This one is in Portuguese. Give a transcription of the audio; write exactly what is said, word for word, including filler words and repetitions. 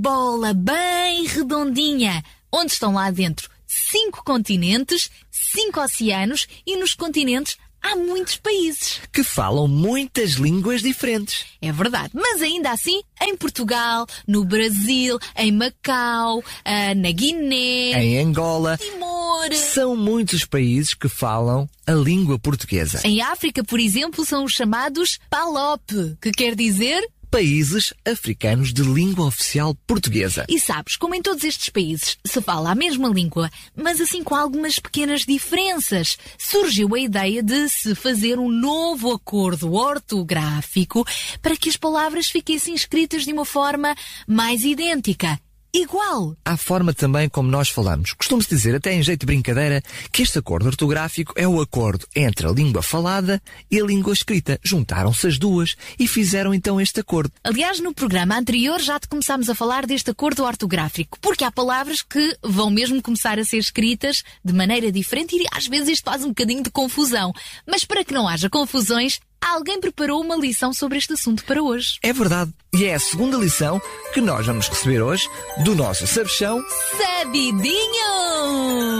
bola bem redondinha, onde estão lá dentro cinco continentes, cinco oceanos e nos continentes há muitos países. Que falam muitas línguas diferentes. É verdade, mas ainda assim, em Portugal, no Brasil, em Macau, ah, na Guiné, Em Angola, Timor. são muitos países que falam a língua portuguesa. Em África, por exemplo, são os chamados PALOP, que quer dizer... Países africanos de língua oficial portuguesa. E sabes, como em todos estes países se fala a mesma língua, mas assim com algumas pequenas diferenças, surgiu a ideia de se fazer um novo acordo ortográfico para que as palavras fiquessem escritas de uma forma mais idêntica. Igual. Há forma também como nós falamos. Costuma-se dizer, até em jeito de brincadeira, que este acordo ortográfico é o acordo entre a língua falada e a língua escrita. Juntaram-se as duas e fizeram então este acordo. Aliás, no programa anterior já te começámos a falar deste acordo ortográfico, porque há palavras que vão mesmo começar a ser escritas de maneira diferente e às vezes isto faz um bocadinho de confusão. Mas para que não haja confusões, alguém preparou uma lição sobre este assunto para hoje. É verdade. E é a segunda lição que nós vamos receber hoje do nosso Sabichão Sabidinho!